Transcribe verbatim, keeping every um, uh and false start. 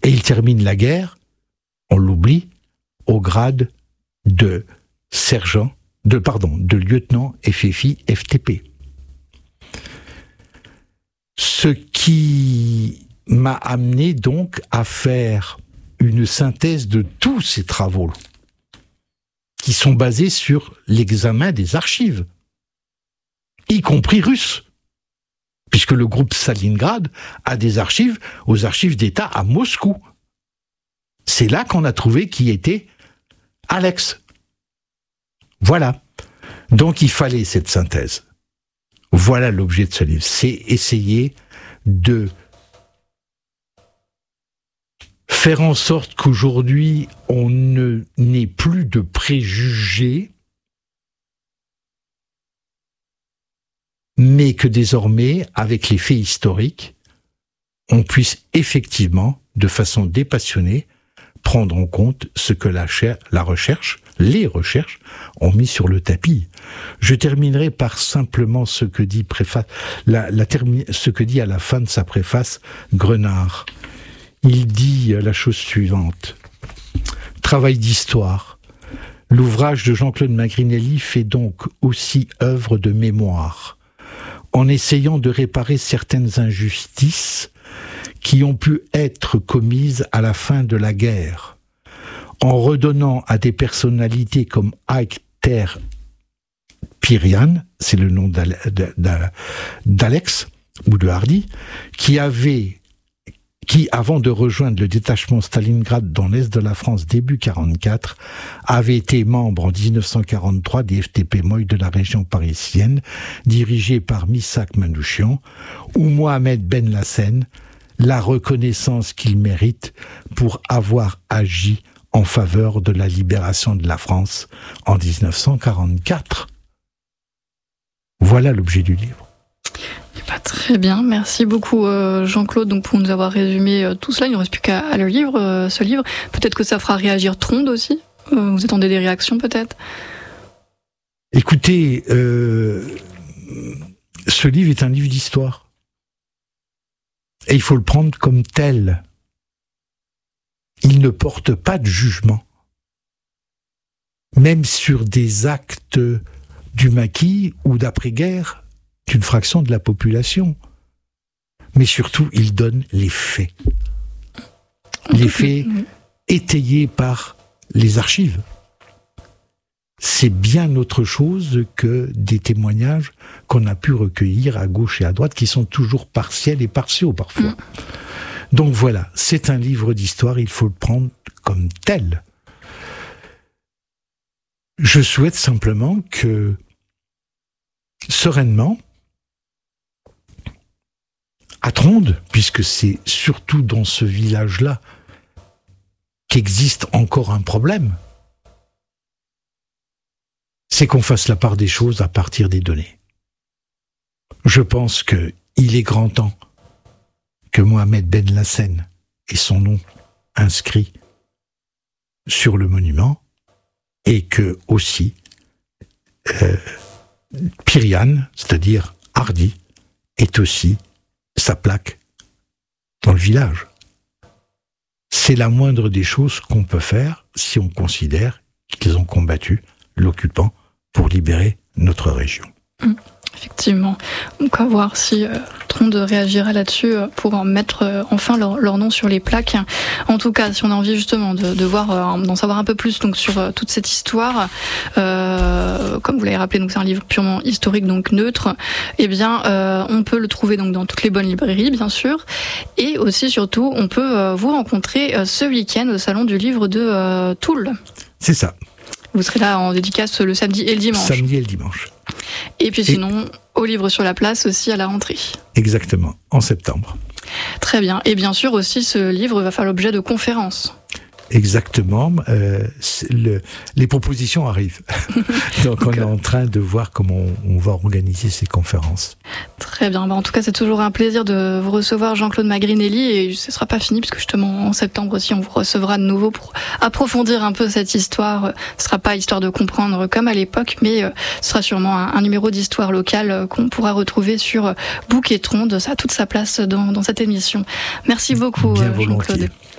Et il termine la guerre, on l'oublie, au grade de sergent, de pardon, de lieutenant F F I F T P. Ce qui m'a amené donc à faire une synthèse de tous ces travaux qui sont basés sur l'examen des archives, y compris russes, puisque le groupe Stalingrad a des archives aux archives d'État à Moscou. C'est là qu'on a trouvé qui était Alex. Voilà. Donc il fallait cette synthèse. Voilà l'objet de ce livre. C'est essayer de faire en sorte qu'aujourd'hui, on ne n'ait plus de préjugés, mais que désormais, avec les faits historiques, on puisse effectivement, de façon dépassionnée, prendre en compte ce que la, cher- la recherche, les recherches, ont mis sur le tapis. Je terminerai par simplement ce que dit, préface, la, la termi- ce que dit à la fin de sa préface Grenard. Il dit la chose suivante. Travail d'histoire. L'ouvrage de Jean-Claude Magrinelli fait donc aussi œuvre de mémoire, en essayant de réparer certaines injustices qui ont pu être commises à la fin de la guerre, en redonnant à des personnalités comme Akhter Pirian, c'est le nom d'Alex, ou de Hardy, qui avait, qui avant de rejoindre le détachement Stalingrad dans l'est de la France début quarante-quatre, avait été membre en dix-neuf cent quarante-trois des F T P Moy de la région parisienne, dirigé par Missak Manouchian, ou Mohamed Ben Lassen, la reconnaissance qu'il mérite pour avoir agi en faveur de la libération de la France en dix-neuf cent quarante-quatre. Voilà l'objet du livre. Bah, très bien, merci beaucoup euh, Jean-Claude donc, pour nous avoir résumé euh, tout cela. Il ne nous reste plus qu'à le lire, euh, ce livre. Peut-être que ça fera réagir Tronde aussi. Euh, vous attendez des réactions peut-être ? Écoutez, euh, ce livre est un livre d'histoire. Et il faut le prendre comme tel. Il ne porte pas de jugement. Même sur des actes du maquis ou d'après-guerre d'une fraction de la population. Mais surtout, il donne les faits. Les faits étayés par les archives. C'est bien autre chose que des témoignages qu'on a pu recueillir à gauche et à droite, qui sont toujours partiels et partiaux parfois. Mmh. Donc voilà, c'est un livre d'histoire, il faut le prendre comme tel. Je souhaite simplement que, sereinement, à Tronde, puisque c'est surtout dans ce village-là qu'existe encore un problème, c'est qu'on fasse la part des choses à partir des données. Je pense qu'il est grand temps que Mohamed Ben Lassen ait son nom inscrit sur le monument et que aussi euh, Pirian, c'est-à-dire Hardy, ait aussi sa plaque dans le village. C'est la moindre des choses qu'on peut faire si on considère qu'ils ont combattu l'occupant pour libérer notre région. Mmh, effectivement. Donc à voir si euh, Tronde réagira là-dessus euh, pour en mettre euh, enfin leur, leur nom sur les plaques. En tout cas, si on a envie justement de, de voir, euh, d'en savoir un peu plus donc sur euh, toute cette histoire, euh, comme vous l'avez rappelé, donc c'est un livre purement historique, donc neutre. Eh bien, euh, on peut le trouver donc dans toutes les bonnes librairies, bien sûr, et aussi surtout, on peut euh, vous rencontrer euh, ce week-end au salon du livre de euh, Toul. C'est ça. Vous serez là en dédicace le samedi et le dimanche. Samedi et le dimanche. Et puis sinon, et... au livre sur la place aussi à la rentrée. Exactement, en septembre. Très bien. Et bien sûr aussi, ce livre va faire l'objet de conférences. Exactement. Euh, le, les propositions arrivent. Donc on est en train de voir comment on, on va organiser ces conférences. Très bien. Bah, en tout cas, c'est toujours un plaisir de vous recevoir, Jean-Claude Magrinelli. Et ce ne sera pas fini, puisque justement en septembre aussi, on vous recevra de nouveau pour approfondir un peu cette histoire. Ce ne sera pas histoire de comprendre comme à l'époque, mais ce sera sûrement un, un numéro d'histoire locale qu'on pourra retrouver sur Bouquet Tronde. Ça a toute sa place dans, dans cette émission. Merci beaucoup, Bien Jean-Claude.